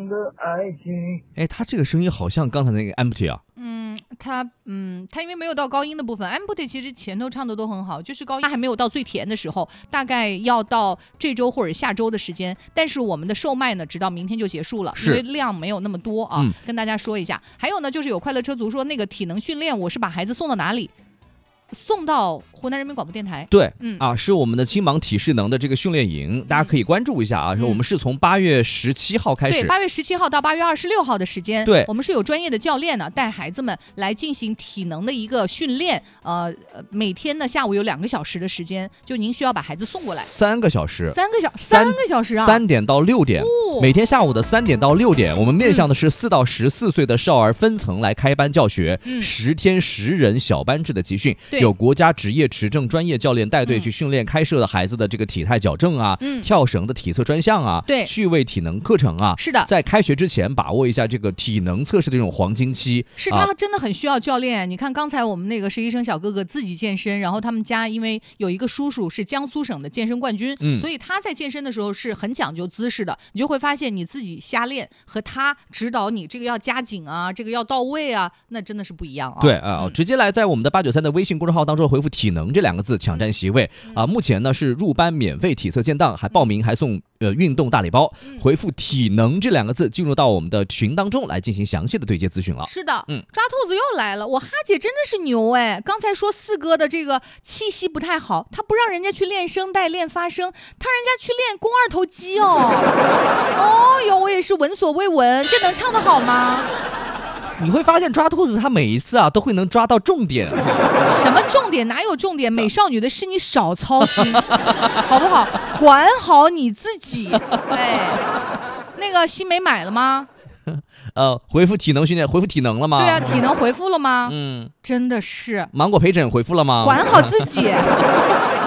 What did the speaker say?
的爱情。 哎，他这个声音好像刚才那个 Empty 啊。 他因为没有到高音的部分 ，Empty 其实前头唱的都很好，就是高音他还没有到最甜的时候，大概要到这周或者下周的时间。但是我们的售卖呢，直到明天就结束了，因为量没有那么多啊。跟大家说一下，还有呢，就是有快乐车族说那个体能训练，我是把孩子送到哪里？送到湖南人民广播电台。 对，是我们的青芒体适能的这个训练营，大家可以关注一下啊。我们是从8月17号开始， 对，8月17号到8月26号的时间， 对， 我们是有专业的教练呢，带孩子们来进行体能的一个训练。每天呢下午有2个小时的时间，就您需要把孩子送过来。 3个小时啊，3点到6点，每天下午的3点到6点，我们面向的是4到14岁的少儿分层来开班教学，10天10人小班制的集训。有国家职业持证专业教练带队去训练开设的孩子的这个体态矫正啊，跳绳的体测专项啊， 对， 趣味体能课程啊， 是的， 在开学之前把握一下这个体能测试的这种黄金期， 是他真的很需要教练。你看刚才我们那个实习生小哥哥自己健身，然后他们家因为有一个叔叔是江苏省的健身冠军，所以他在健身的时候是很讲究姿势的，你就会发现你自己瞎练和他指导你这个要加紧啊，这个要到位啊，那真的是不一样啊。 对啊，直接来在我们的893的微信公众号当中回复体能这2个字抢占席位啊！目前呢是入班免费体测建档，还报名还送运动大礼包。回复体能这2个字进入到我们的群当中来进行详细的对接咨询了。 是的，抓兔子又来了，我哈姐真的是牛哎！刚才说4哥的这个气息不太好，他不让人家去练声带练发声，他让人家去练肱二头肌哦。哦哟，我也是闻所未闻，这能唱得好吗？ 你会发现抓兔子他每一次啊都会能抓到重点。 什么重点？哪有重点？美少女的事你少操心，好不好？管好你自己。哎，那个新梅买了吗？ 回复体能训练，回复体能了吗？ 对啊，体能回复了吗？真的是。 芒果陪诊回复了吗？ 管好自己。